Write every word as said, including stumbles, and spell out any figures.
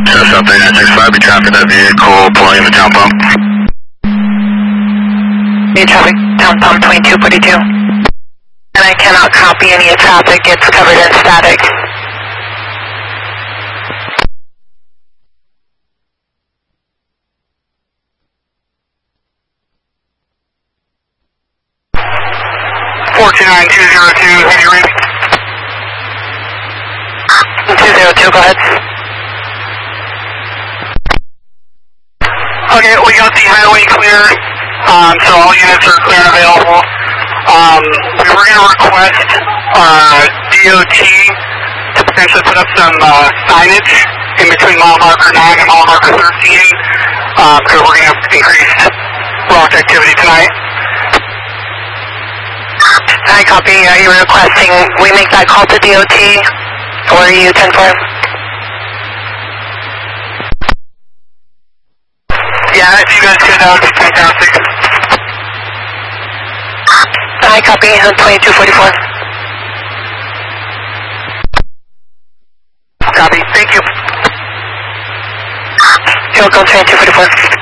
South three nine six five, be traffic that vehicle pulling in the town pump. Be traffic, town pump twenty-two forty-two. And I cannot copy any traffic, it's covered in static. four two nine two zero two, heavy read. two zero two, go ahead. Okay, we got the highway clear, um, so all units are clear and available. Um, we were going to request uh, D O T to potentially put up some uh, signage in between mile marker nine and mile marker thirteen, um, because we're going to have increased rock activity tonight. I copy. Are you requesting we make that call to D O T or U ten four? Yeah, if you guys could, that would be fantastic. I copy. twenty-two forty-four. Copy. Thank you. You're welcome, twenty-two forty-four.